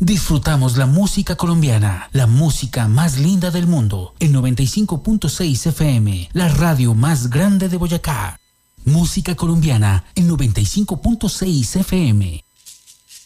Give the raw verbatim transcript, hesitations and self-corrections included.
Disfrutamos la música colombiana, la música más linda del mundo. El noventa y cinco punto seis F M, la radio más grande de Boyacá. Música colombiana, el noventa y cinco punto seis F M.